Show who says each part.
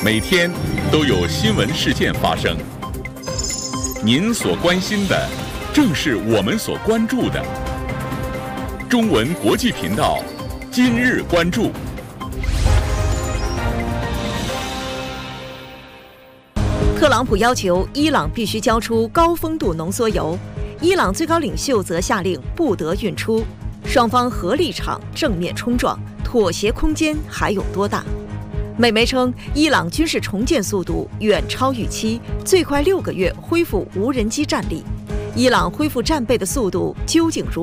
Speaker 1: 每天都有新闻事件发生。您所关心的，正是我们所关注的。中文国际频道，今日关注。
Speaker 2: 特朗普要求伊朗必须交出高丰度浓缩铀，伊朗最高领袖则下令不得运出。双方核立场正面冲撞，妥协空间还有多大？美媒称，伊朗军事重建速度远超预期，最快6个月恢复无人机战力。伊朗恢复战备的速度究竟如何？